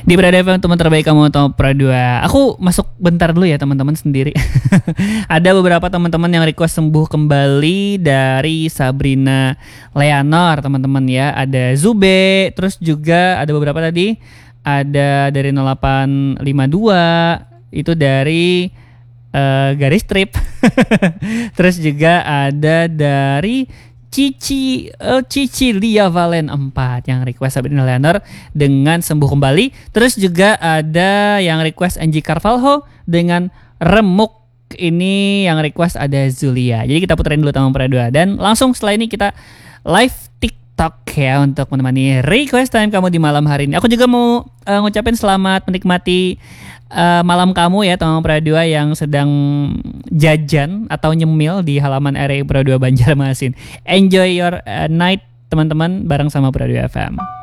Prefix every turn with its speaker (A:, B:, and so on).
A: Di Prada FM teman terbaik kamu atau Pradua. Aku masuk bentar dulu ya teman-teman sendiri. Ada beberapa teman-teman yang request sembuh kembali dari Sabrina Leonor teman-teman ya. Ada Zube, terus juga ada beberapa tadi. Ada dari 0852 itu dari garis strip. Terus juga ada dari Cici Lia Valen 4 yang request Sabrina Leonor dengan sembuh kembali. Terus juga ada yang request Angie Carvalho dengan remuk. Ini yang request ada Zulia. Jadi kita puterin dulu Tamu Pradua. Dan langsung setelah ini kita live TikTok ya untuk menemani request time kamu di malam hari ini. Aku juga mau ngucapin selamat menikmati malam kamu ya Tamu Pradua yang sedang jajan atau nyemil di halaman area Pradua Banjarmasin. Enjoy your night teman-teman bareng sama Pradua FM.